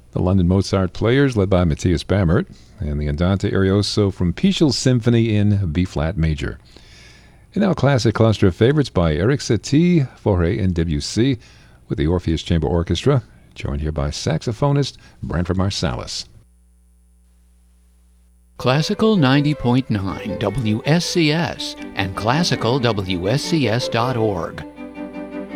The London Mozart Players, led by Matthias Bammert, and the Andante Arioso from Pichel Symphony in B-flat major. And now classic cluster of favorites by Erik Satie, Fauré, and Debussy, with the Orpheus Chamber Orchestra, joined here by saxophonist Branford Marsalis. Classical 90.9 WSCS and classicalwscs.org.